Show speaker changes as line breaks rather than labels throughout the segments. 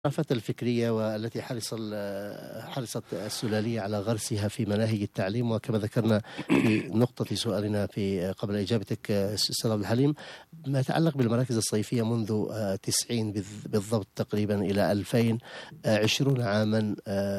الثقافات الفكرية والتي حرصت السلالية على غرسها في مناهج التعليم، وكما ذكرنا في نقطة سؤالنا في قبل إجابتك أستاذ عبد الحليم، ما يتعلق بالمراكز الصيفية منذ 90 بالضبط تقريبا إلى 2000، 20 عاما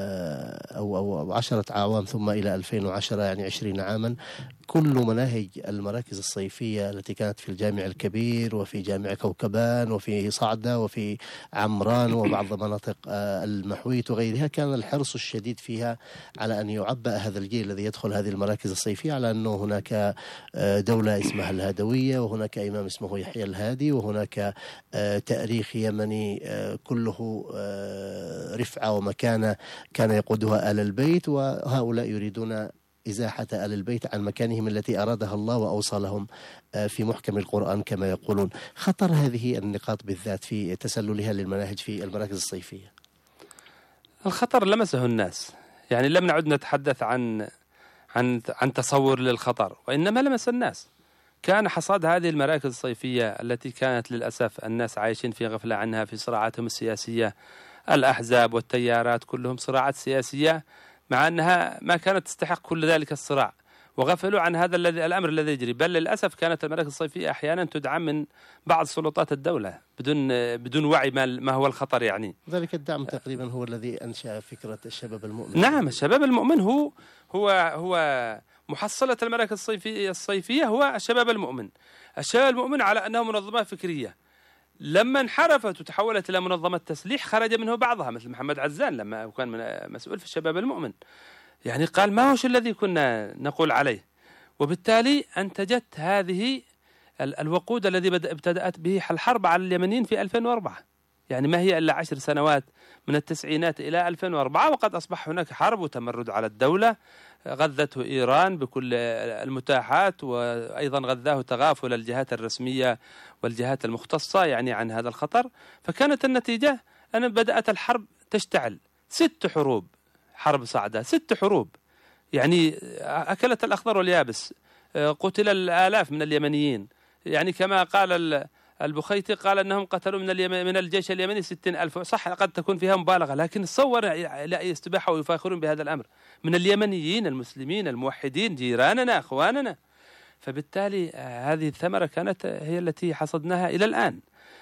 أو 10 أعوام، ثم إلى 2010 يعني 20 عاما. كل مناهج المراكز الصيفية التي كانت في الجامع الكبير وفي جامع كوكبان وفي صعدة وفي عمران وبعض مناطق المحويت وغيرها، كان الحرص الشديد فيها على أن يعبأ هذا الجيل الذي يدخل هذه المراكز الصيفية على أنه هناك دولة اسمها الهادوية، وهناك إمام اسمه يحيى الهادي، وهناك تاريخ يمني كله رفعة ومكانة كان يقودها آل البيت، وهؤلاء يريدون إزاحة آل البيت عن مكانهم التي أرادها الله وأوصى لهم في محكم القرآن كما يقولون. خطر هذه النقاط بالذات في تسللها للمناهج في المراكز الصيفية؟
الخطر لمسه الناس، يعني لم نعد نتحدث عن تصور للخطر، وإنما لمس الناس. كان حصاد هذه المراكز الصيفية التي كانت للأسف الناس عايشين في غفلة عنها في صراعاتهم السياسية، الأحزاب والتيارات كلهم صراعات سياسية، مع أنها ما كانت تستحق كل ذلك الصراع، وغفلوا عن هذا الأمر الذي يجري. بل للأسف كانت المراكز الصيفية أحيانا تدعم من بعض سلطات الدولة بدون وعي ما هو الخطر. يعني
ذلك الدعم تقريبا هو الذي أنشأ فكرة الشباب المؤمن.
نعم، الشباب المؤمن هو محصلة المراكز الصيفية هو الشباب المؤمن. الشباب المؤمن على أنه منظمة فكرية، لما انحرفت وتحولت إلى منظمة تسليح خرج منه بعضها، مثل محمد عزان لما كان مسؤول في الشباب المؤمن، يعني قال ما هوش الذي كنا نقول عليه. وبالتالي أنتجت هذه الوقود الذي ابتدأت به الحرب على اليمنيين في 2004. يعني ما هي إلا 10 سنوات من التسعينات إلى 2004، وقد أصبح هناك حرب وتمرد على الدولة غذته إيران بكل المتاحات، وأيضا غذاه تغافل الجهات الرسمية والجهات المختصة يعني عن هذا الخطر. فكانت النتيجة أن بدأت الحرب تشتعل، 6 حروب، حرب صعدة 6 حروب، يعني أكلت الأخضر واليابس، قتل الآلاف من اليمنيين. يعني كما قال البخيتي قال أنهم قتلوا من الجيش اليمني 60,000. صح، قد تكون فيها مبالغة، لكن تصور لا يستباحوا ويفاخرون بهذا الأمر من اليمنيين المسلمين الموحدين جيراننا أخواننا. فبالتالي هذه الثمرة كانت هي التي حصدناها إلى الآن.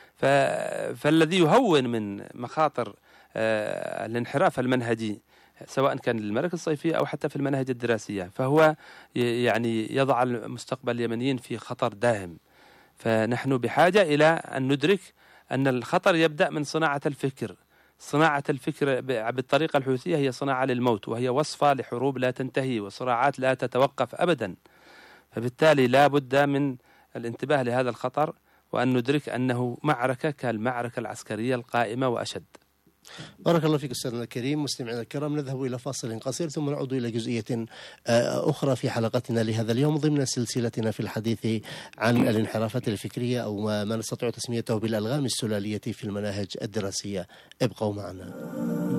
فالذي يهون من مخاطر الانحراف المنهجي سواء كان للمراكز الصيفية أو حتى في المناهج الدراسية، فهو يعني يضع مستقبل اليمنيين في خطر داهم. فنحن بحاجة إلى أن ندرك أن الخطر يبدأ من صناعة الفكر. صناعة الفكر بالطريقة الحوثية هي صناعة للموت، وهي وصفة لحروب لا تنتهي وصراعات لا تتوقف أبدا. فبالتالي لا بد من الانتباه لهذا الخطر، وأن ندرك أنه معركة كالمعركة العسكرية القائمة وأشد.
بارك الله فيك أستاذنا الكريم. مستمعينا الكرام، نذهب إلى فاصل قصير ثم نعود إلى جزئية أخرى في حلقتنا لهذا اليوم ضمن سلسلتنا في الحديث عن الانحرافات الفكرية، أو ما نستطيع تسميته بالألغام السلالية في المناهج الدراسية. ابقوا معنا.